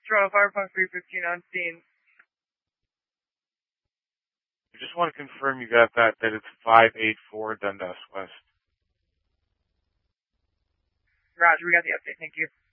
Toronto Fire Pump 315 on scene. I just want to confirm you got that it's 584 Dundas West. Roger, we got the update. Thank you.